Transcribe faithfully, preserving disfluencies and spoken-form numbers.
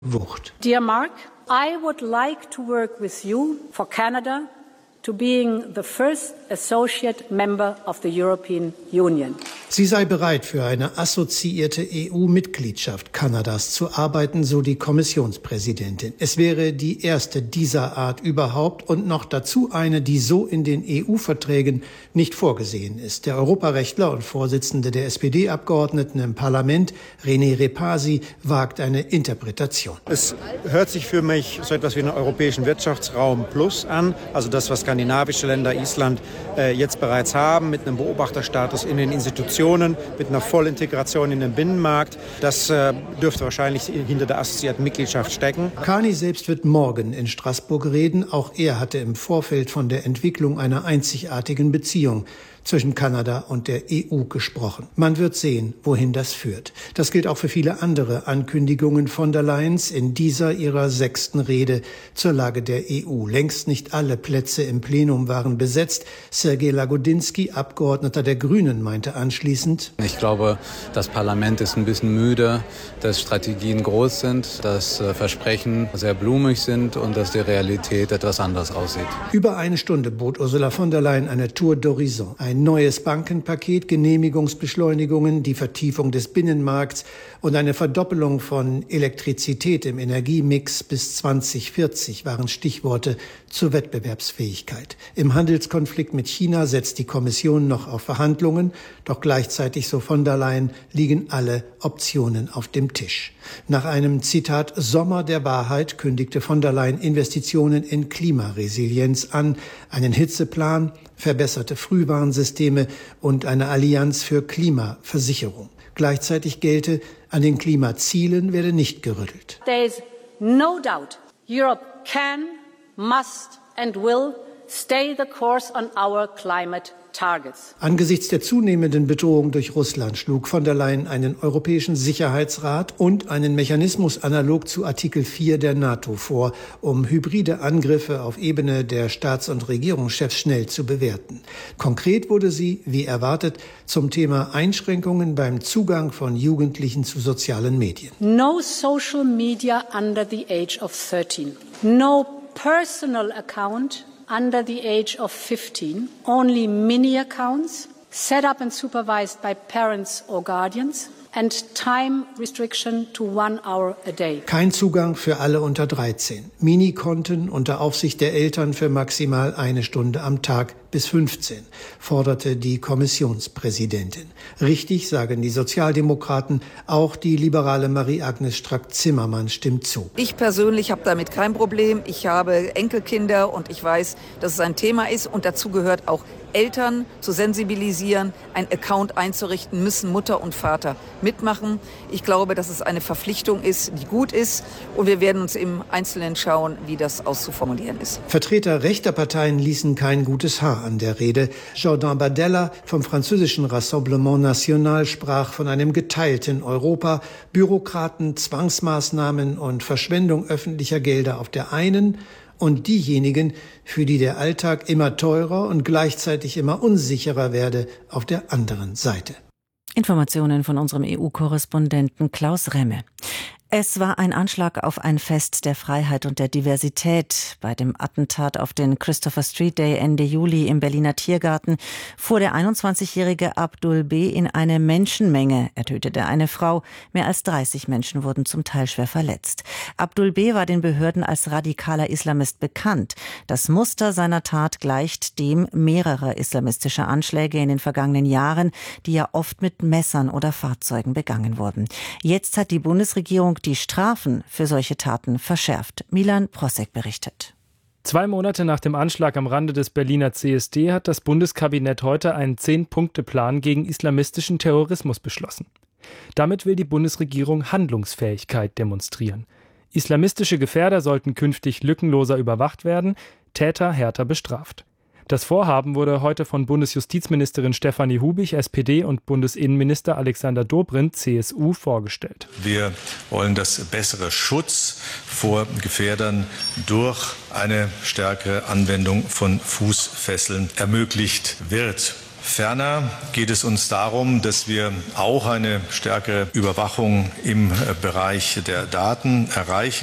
Wucht. Dear Mark, I would like to work with you for Canada to being the first associate member of the European Union. Sie sei bereit, für eine assoziierte E U-Mitgliedschaft Kanadas zu arbeiten, so die Kommissionspräsidentin. Es wäre die erste dieser Art überhaupt und noch dazu eine, die so in den E U-Verträgen nicht vorgesehen ist. Der Europarechtler und Vorsitzende der S P D-Abgeordneten im Parlament, René Repasi, wagt eine Interpretation. Es hört sich für mich so etwas wie einen europäischen Wirtschaftsraum Plus an, also das, was skandinavische Länder, Island äh, jetzt bereits haben, mit einem Beobachterstatus in den Institutionen, mit einer Vollintegration in den Binnenmarkt. Das äh, dürfte wahrscheinlich hinter der assoziierten Mitgliedschaft stecken. Carney selbst wird morgen in Straßburg reden. Auch er hatte im Vorfeld von der Entwicklung einer einzigartigen Beziehung zwischen Kanada und der E U gesprochen. Man wird sehen, wohin das führt. Das gilt auch für viele andere Ankündigungen von der Leyens in dieser ihrer sechsten Rede zur Lage der E U. Längst nicht alle Plätze im Plenum waren besetzt. Sergej Lagodinsky, Abgeordneter der Grünen, meinte anschließend: Ich glaube, das Parlament ist ein bisschen müde, dass Strategien groß sind, dass Versprechen sehr blumig sind und dass die Realität etwas anders aussieht. Über eine Stunde bot Ursula von der Leyen eine Tour d'horizon. Ein neues Bankenpaket, Genehmigungsbeschleunigungen, die Vertiefung des Binnenmarkts und eine Verdoppelung von Elektrizität im Energiemix bis zwanzig vierzig waren Stichworte zur Wettbewerbsfähigkeit. Im Handelskonflikt mit China setzt die Kommission noch auf Verhandlungen, doch gleichzeitig, so von der Leyen, liegen alle Optionen auf dem Tisch. Nach einem, Zitat, Sommer der Wahrheit kündigte von der Leyen Investitionen in Klimaresilienz an, einen Hitzeplan, verbesserte Frühwarnsysteme und eine Allianz für Klimaversicherung. Gleichzeitig gelte, an den Klimazielen werde nicht gerüttelt. There is no doubt Europe can, must and will stay the course on our climate targets. Angesichts der zunehmenden Bedrohung durch Russland schlug von der Leyen einen Europäischen Sicherheitsrat und einen Mechanismus analog zu Artikel vier der NATO vor, um hybride Angriffe auf Ebene der Staats- und Regierungschefs schnell zu bewerten. Konkret wurde sie, wie erwartet, zum Thema Einschränkungen beim Zugang von Jugendlichen zu sozialen Medien. No social media under the age of thirteen. No personal account under the age of fifteen, only mini accounts set up and supervised by parents or guardians and time restriction to one hour a day. Kein Zugang für alle unter dreizehn. Minikonten unter Aufsicht der Eltern für maximal eine Stunde am Tag bis fünfzehn, forderte die Kommissionspräsidentin. Richtig, sagen die Sozialdemokraten, auch die liberale Marie-Agnes Strack-Zimmermann stimmt zu. Ich persönlich habe damit kein Problem. Ich habe Enkelkinder und ich weiß, dass es ein Thema ist und dazu gehört auch Eltern zu sensibilisieren, ein Account einzurichten, müssen Mutter und Vater mitmachen. Ich glaube, dass es eine Verpflichtung ist, die gut ist und wir werden uns im Einzelnen schauen, wie das auszuformulieren ist. Vertreter rechter Parteien ließen kein gutes Haar an der Rede. Jordan Bardella vom französischen Rassemblement National sprach von einem geteilten Europa, Bürokraten, Zwangsmaßnahmen und Verschwendung öffentlicher Gelder auf der einen und diejenigen, für die der Alltag immer teurer und gleichzeitig immer unsicherer werde, auf der anderen Seite. Informationen von unserem E U-Korrespondenten Klaus Remme. Es war ein Anschlag auf ein Fest der Freiheit und der Diversität. Bei dem Attentat auf den Christopher Street Day Ende Juli im Berliner Tiergarten fuhr der einundzwanzigjährige Abdul B. in eine Menschenmenge. Er tötete eine Frau. Mehr als dreißig Menschen wurden zum Teil schwer verletzt. Abdul B. war den Behörden als radikaler Islamist bekannt. Das Muster seiner Tat gleicht dem mehrerer islamistischer Anschläge in den vergangenen Jahren, die ja oft mit Messern oder Fahrzeugen begangen wurden. Jetzt hat die Bundesregierung die Strafen für solche Taten verschärft. Milan Prosek berichtet. Zwei Monate nach dem Anschlag am Rande des Berliner C S D hat das Bundeskabinett heute einen Zehn-Punkte-Plan gegen islamistischen Terrorismus beschlossen. Damit will die Bundesregierung Handlungsfähigkeit demonstrieren. Islamistische Gefährder sollten künftig lückenloser überwacht werden, Täter härter bestraft. Das Vorhaben wurde heute von Bundesjustizministerin Stefanie Hubich, S P D, und Bundesinnenminister Alexander Dobrindt, C S U, vorgestellt. Wir wollen, dass bessere Schutz vor Gefährdern durch eine stärkere Anwendung von Fußfesseln ermöglicht wird. Ferner geht es uns darum, dass wir auch eine stärkere Überwachung im Bereich der Daten erreichen.